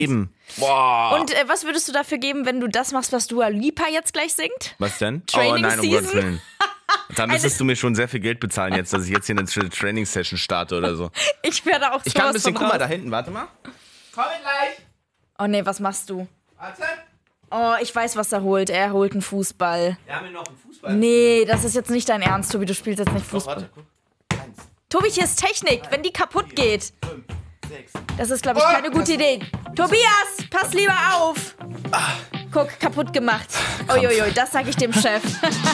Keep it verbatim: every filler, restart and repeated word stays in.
Eben. Boah. Und äh, was würdest du dafür geben, wenn du das machst, was Dua Lipa jetzt gleich singt? Was denn? Training oh nein, um Season? Gottes Willen. Da müsstest du mir schon sehr viel Geld bezahlen jetzt, dass ich jetzt hier eine Tra- Training-Session starte oder so. Ich werde auch Ich kann ein sowas bisschen, von guck mal raus. da hinten, warte mal. Komm gleich. Oh nee, was machst du? Warte. Oh, ich weiß, was er holt. Er holt einen Fußball. Wir haben hier noch einen Fußball. Nee, das ist jetzt nicht dein Ernst, Tobi. Du spielst jetzt nicht Doch, Fußball. warte, guck. Eins, Tobi, hier ist Technik. Wenn die kaputt geht. fünf, sechs. Das ist, glaube ich, Oh, keine gute Idee. Tobias, pass lieber auf. Guck, kaputt gemacht. Uiuiui, das sage ich dem Chef.